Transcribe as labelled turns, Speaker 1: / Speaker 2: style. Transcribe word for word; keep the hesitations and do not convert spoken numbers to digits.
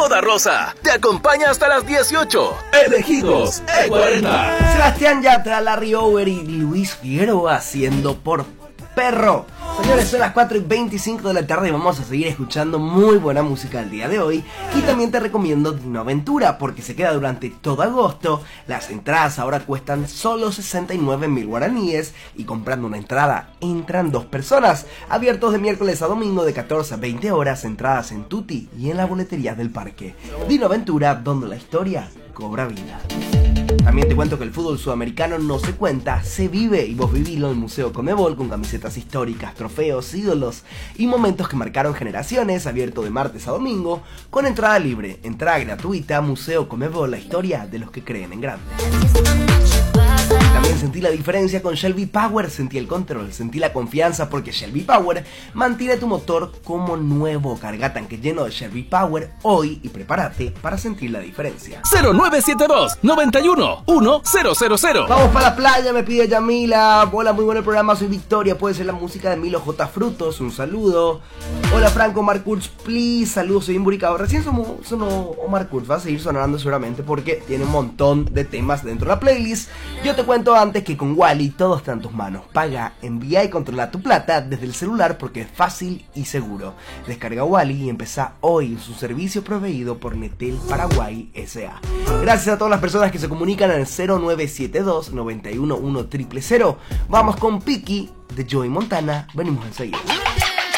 Speaker 1: Boda Rosa te acompaña hasta las dieciocho. Elegidos E cuarenta.
Speaker 2: Sebastián Yatra, Larry Over y Luis Figueroa haciendo Por Perro. Señores, son las cuatro y veinticinco de la tarde y vamos a seguir escuchando muy buena música el día de hoy. Y también te recomiendo Dino Aventura porque se queda durante todo agosto. Las entradas ahora cuestan solo sesenta y nueve mil guaraníes y comprando una entrada entran dos personas. Abiertos de miércoles a domingo de catorce a veinte horas, entradas en Tutti y en la boletería del parque. Dino Aventura, donde la historia cobra vida. También te cuento que el fútbol sudamericano no se cuenta, se vive, y vos vivilo en el Museo Conmebol con camisetas históricas, trofeos, ídolos y momentos que marcaron generaciones, abierto de martes a domingo, con entrada libre, entrada gratuita. Museo Conmebol, la historia de los que creen en grande. También sentí la diferencia con Shelby Power, sentí el control, sentí la confianza porque Shelby Power mantiene tu motor como nuevo. Carga tanque lleno de Shelby Power hoy y prepárate para sentir la diferencia.
Speaker 1: cero nueve siete dos, noventa y uno, uno cero cero cero.
Speaker 2: Vamos para la playa, me pide Yamila. Hola, muy bueno el programa, soy Victoria. Puede ser la música de Milo J. Frutos, un saludo. Hola Franco, Omar Kurz, please. Saludos, soy imburicado. Recién sonó, sonó Omar Kurz, va a seguir sonando seguramente porque tiene un montón de temas dentro de la playlist. Yo te cuento antes que con Wally todo está en tus manos. Paga, envía y controla tu plata desde el celular porque es fácil y seguro. Descarga Wally y empezá hoy su servicio proveído por Netel Paraguay S A. Gracias a todas las personas que se comunican al cero nueve siete dos, noventa y uno, uno cero cero cero. Vamos con Piki de Joey Montana. Venimos enseguida.